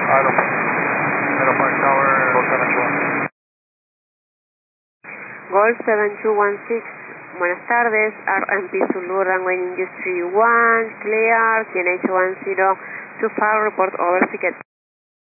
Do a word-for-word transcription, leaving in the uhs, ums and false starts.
Aeropark Tower, Golf seven two one six. Golf seven two one six, buenas tardes, R M P Zulu, runway Industry one, clear, T N H one zero, too far, report over ticket.